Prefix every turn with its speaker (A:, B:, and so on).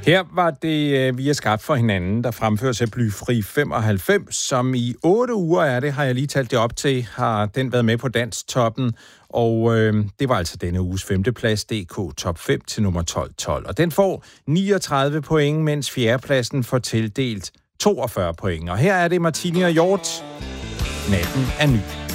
A: Her var det Vi er skabt for hinanden, der fremføres af Blyfri 95, som i 8 uger er det, har jeg lige talt det op til, har den været med på Danstoppen, og det var altså denne uges 5. plads, DK Top 5 til nummer 12. Og den får 39 point, mens 4. pladsen får tildelt 42 point. Og her er det Martini og Hjort. Natten er ny.